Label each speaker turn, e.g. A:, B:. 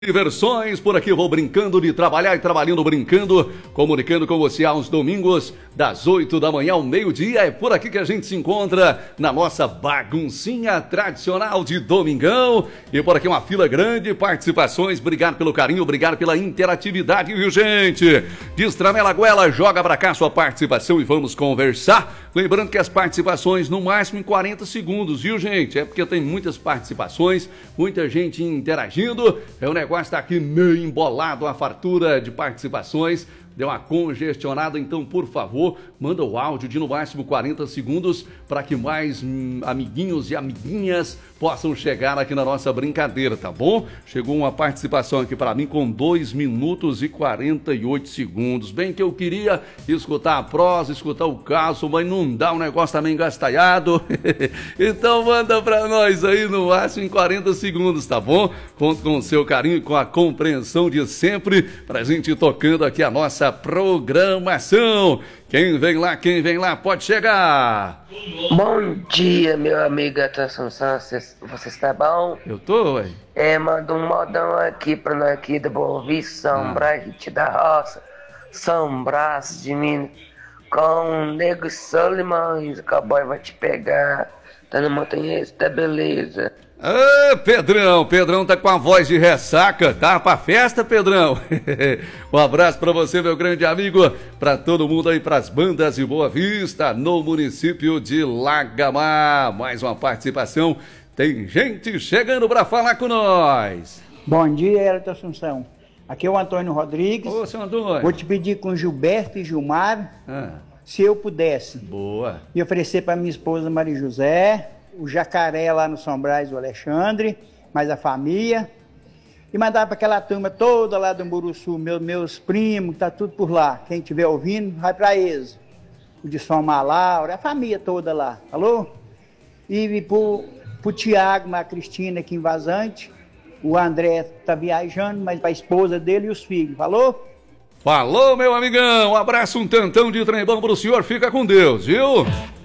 A: Diversões, por aqui eu vou brincando de trabalhar e trabalhando brincando, comunicando com você aos domingos, das 8 da manhã ao meio-dia. É por aqui que a gente se encontra na nossa baguncinha tradicional de domingão. E por aqui uma fila grande, participações, obrigado pelo carinho, obrigado pela interatividade, viu gente? Destramela a goela, joga pra cá sua participação e vamos conversar. Lembrando que as participações no máximo em 40 segundos, viu gente? É porque tem muitas participações, muita gente interagindo, é um negócio está aqui meio embolado, a fartura de participações, deu uma congestionada, então por favor, manda o áudio de no máximo 40 segundos para que mais amiguinhos e amiguinhas possam chegar aqui na nossa brincadeira, tá bom? Chegou uma participação aqui para mim com 2 minutos e 48 segundos, bem que eu queria escutar a prosa, escutar o caso, mas não dá, um negócio também gastalhado, então manda para nós aí no máximo em 40 segundos, tá bom? Conto com o seu carinho e com a compreensão de sempre pra gente ir tocando aqui a nossa programação. Quem vem lá, pode chegar.
B: Bom dia, meu amigo Assunção, você está bom?
A: Eu tô, ué.
B: Manda um modão aqui pra nós aqui da Boa Vista, São Brás da Roça, São Brás de Minas, com o Nego Solimões, o cowboy vai te pegar, tá na montanha, tá beleza.
A: Ah, Pedrão tá com a voz de ressaca, tá pra festa, Pedrão? Um abraço pra você, meu grande amigo, pra todo mundo aí, pras bandas de Boa Vista, no município de Lagamar. Mais uma participação, tem gente chegando pra falar com nós.
C: Bom dia, Elton Assunção. Aqui é o Antônio Rodrigues.
A: Ô, seu Antônio.
C: Vou te pedir com Gilberto e Gilmar, se eu pudesse.
A: Boa.
C: E oferecer pra minha esposa Maria José, o Jacaré lá no São Brás, o Alexandre, mais a família, e mandar para aquela turma toda lá do Muruçu, meus primos, tá tudo por lá. Quem estiver ouvindo, vai para eles. O de São Malaura, a família toda lá, falou? E pro Tiago, a Cristina aqui em Vazante, o André tá viajando, mas para a esposa dele e os filhos, falou?
A: Falou, meu amigão, um abraço, um tantão de trem bom pro senhor, fica com Deus, viu?